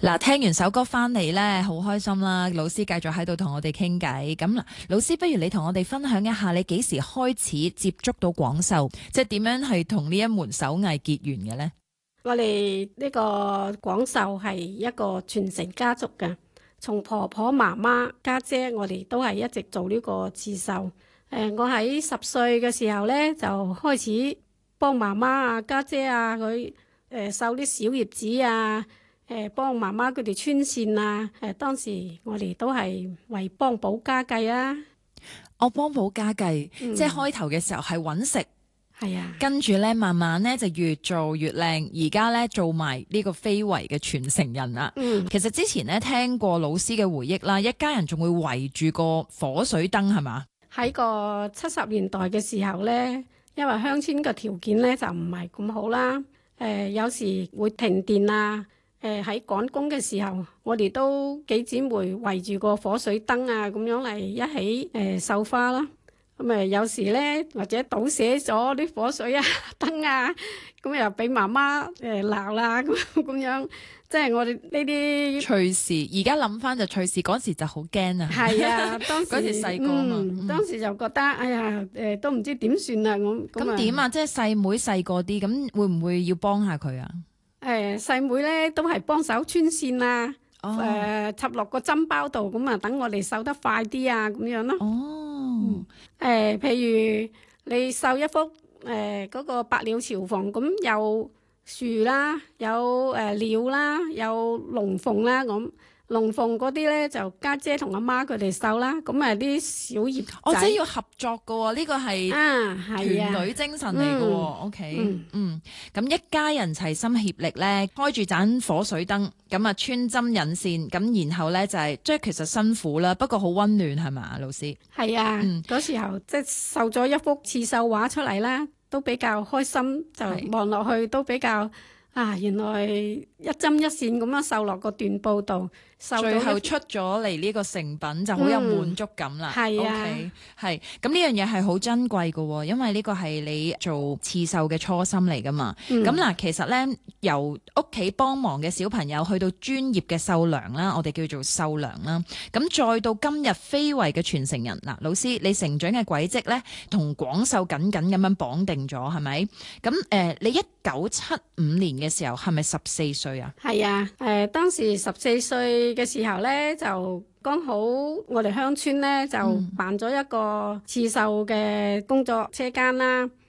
嗱，聽完首歌翻嚟咧，好開心啦！老師繼續喺度同我哋傾偈。咁嗱，老師不如你同我哋分享一下，你幾時開始接觸到廣繡，即係點樣係同呢一門手藝結緣嘅呢？ 我哋呢個廣繡係一個傳承家族嘅，從婆婆、媽媽、家姐，我哋都係一直做呢個刺繡。我喺10歲嘅時候呢，就開始幫媽媽啊、家姐啊佢繡啲小葉子啊。幫媽媽佢哋穿線啊！當時我哋都係為幫補家計啊！ 我幫補家計，即係開頭嘅時候係揾食， 係啊， 跟住咧慢慢咧就越做越靚，而家咧做埋呢個非遺嘅傳承人啦。其實之前咧聽過老師嘅回憶啦，一家人仲會圍住個火水燈係嘛？ 喺個70年代嘅時候咧，因為鄉村嘅條件咧就唔係咁好啦，有時會停電啊。喺趕工嘅時候，我哋都幾姊妹圍住個火水燈啊，咁樣嚟一起繡花啦。咁有時咧或者倒瀉咗啲火水啊、燈啊，咁又俾媽媽鬧啦咁樣。即係我哋呢啲趣事，而家諗翻就趣事，嗰時就好驚啊！ 係啊，當時嗰時細個嘛， 當時就覺得哎呀都唔知點算啦咁點啊？即係細妹細個啲，咁會唔會要幫下佢啊？ 細妹咧都係幫手穿線啊，插落個針包度，咁啊等我哋繡得快啲啊，咁樣咯。譬如你繡一幅嗰個百鳥朝鳳，咁有樹啦，有鳥啦，有龍鳳啦咁。龍鳳嗰啲咧就家姐同阿媽佢哋繡啦，咁啲小葉仔。 即係要合作㗎喎，呢個係團隊精神嚟㗎喎。OK，咁一家人齊心協力咧，開住盞火水燈，咁啊穿針引線，咁然後咧就係即係其實辛苦啦，不過好溫暖係嘛，老師？係啊，嗰時候即係繡咗一幅刺繡畫出嚟啦，都比較開心，就望落去都比較。原來一針一線咁樣繡落個緞布度， 最後出咗嚟呢個成品就好有滿足感啦。 係啊， 係咁呢樣嘢係好珍貴㗎喎，因為呢個係你做刺繡嘅初心嚟㗎嘛。咁嗱，其實咧由屋企幫忙嘅小朋友去到專業嘅繡娘啦，我哋叫做繡娘啦。咁再到今日非遺嘅傳承人嗱，老師你成長嘅軌跡咧，同廣繡緊緊咁樣綁定咗係咪？咁你1975年嘅時候係咪14歲啊？ 係啊，當時14歲嘅時候咧，就剛好我哋鄉村咧就辦咗一個刺繡嘅工作車間啦。